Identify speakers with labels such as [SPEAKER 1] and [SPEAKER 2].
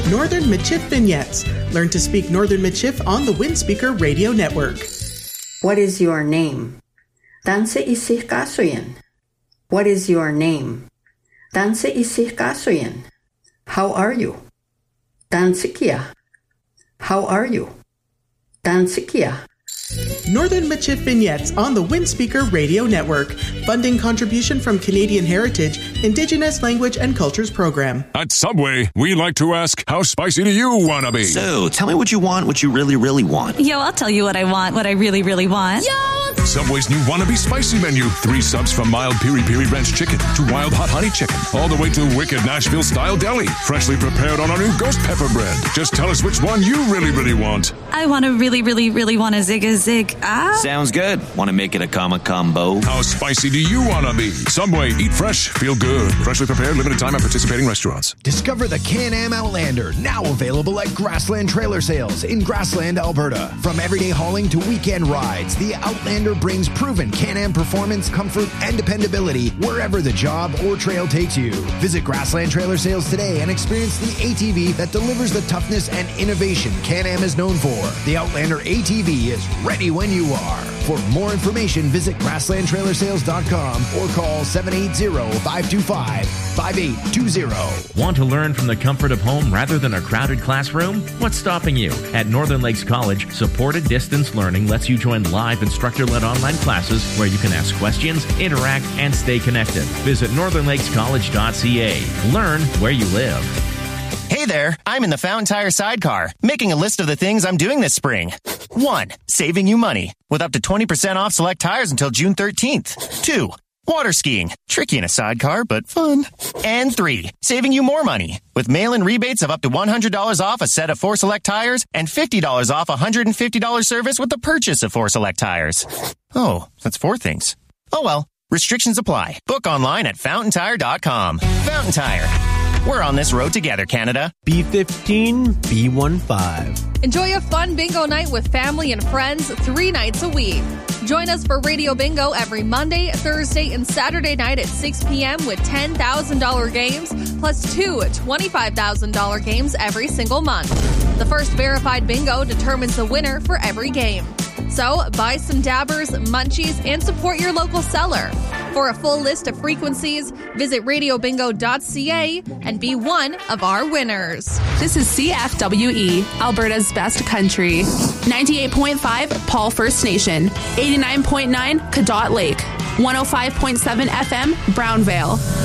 [SPEAKER 1] Northern Michif Vignettes. Learn to speak Northern Michif on the Windspeaker Radio Network.
[SPEAKER 2] What is your name? Tanse isih kasoyen. What is your name? Tanse isih kasoyen. How are you? Tansikia. How are you? Tansikia.
[SPEAKER 1] Northern Michif Vignettes on the Windspeaker Radio Network. Funding contribution from Canadian Heritage, Indigenous Language and Cultures Program.
[SPEAKER 3] At Subway, we like to ask, how spicy do you want to be?
[SPEAKER 4] So, tell me what you want, what you really, really want.
[SPEAKER 5] Yo, I'll tell you what I want, what I really, really want.
[SPEAKER 6] Yo!
[SPEAKER 3] Subway's new Wannabe Spicy menu. 3 subs from mild piri-piri ranch chicken to wild hot honey chicken. All the way to wicked Nashville-style deli. Freshly prepared on our new ghost pepper bread. Just tell us which one you really, really want.
[SPEAKER 5] I want to really, really, really want a zig.
[SPEAKER 4] Sounds good. Want to make it a combo?
[SPEAKER 3] How spicy do you want to be? Subway, eat fresh, feel good. Freshly prepared, limited time at participating restaurants.
[SPEAKER 7] Discover the Can-Am Outlander, now available at Grassland Trailer Sales in Grassland, Alberta. From everyday hauling to weekend rides, the Outlander brings proven Can-Am performance, comfort, and dependability wherever the job or trail takes you. Visit Grassland Trailer Sales today and experience the ATV that delivers the toughness and innovation Can-Am is known for. The Outlander ATV is ready when you are. For more information, visit grasslandtrailersales.com or call 780-525-5820.
[SPEAKER 8] Want to learn from the comfort of home rather than a crowded classroom? What's stopping you? At Northern Lakes College, supported distance learning lets you join live instructor-led online classes where you can ask questions, interact, and stay connected. Visit northernlakescollege.ca. Learn where you live.
[SPEAKER 9] Hey there, I'm in the Fountain Tire sidecar, making a list of the things I'm doing this spring. 1. Saving you money, with up to 20% off select tires until June 13th. 2. Water skiing, tricky in a sidecar, but fun. And 3. Saving you more money, with mail-in rebates of up to $100 off a set of 4 select tires and $50 off a $150 service with the purchase of 4 select tires. Oh, that's 4 things. Oh well, restrictions apply. Book online at fountaintire.com. Fountain Tire. We're on this road together, Canada.
[SPEAKER 10] B15, B15.
[SPEAKER 6] Enjoy a fun bingo night with family and friends 3 nights a week. Join us for Radio Bingo every Monday, Thursday, and Saturday night at 6 p.m. with $10,000 games, plus 2 $25,000 games every single month. The first verified bingo determines the winner for every game. So buy some dabbers, munchies, and support your local seller. For a full list of frequencies, visit radiobingo.ca and be one of our winners.
[SPEAKER 11] This is CFWE, Alberta's best country. 98.5 Paul First Nation, 89.9 Cadott Lake, 105.7 FM Brownvale.